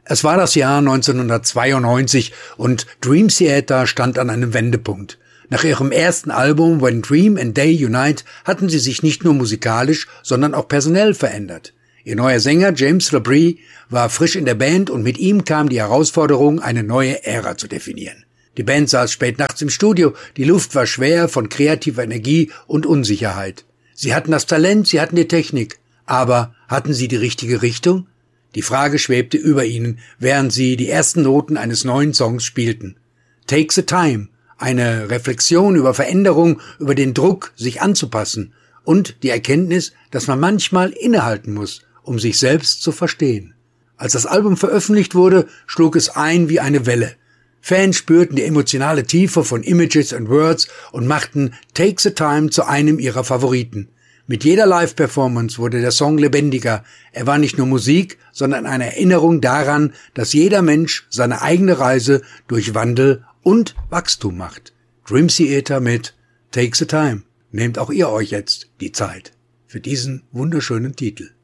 Es war das Jahr 1992 und Dream Theater stand an einem Wendepunkt. Nach ihrem ersten Album When Dream and Day Unite hatten sie sich nicht nur musikalisch, sondern auch personell verändert. Ihr neuer Sänger James Labrie war frisch in der Band und mit ihm kam die Herausforderung, eine neue Ära zu definieren. Die Band saß spät nachts im Studio, die Luft war schwer von kreativer Energie und Unsicherheit. Sie hatten das Talent, sie hatten die Technik, aber hatten sie die richtige Richtung? Die Frage schwebte über ihnen, während sie die ersten Noten eines neuen Songs spielten. Take the Time, eine Reflexion über Veränderung, über den Druck, sich anzupassen und die Erkenntnis, dass man manchmal innehalten muss, um sich selbst zu verstehen. Als das Album veröffentlicht wurde, schlug es ein wie eine Welle. Fans spürten die emotionale Tiefe von Images and Words und machten Take the Time zu einem ihrer Favoriten. Mit jeder Live-Performance wurde der Song lebendiger. Er war nicht nur Musik, sondern eine Erinnerung daran, dass jeder Mensch seine eigene Reise durch Wandel und Wachstum macht. Dream Theater mit Take the Time. Nehmt auch ihr euch jetzt die Zeit für diesen wunderschönen Titel.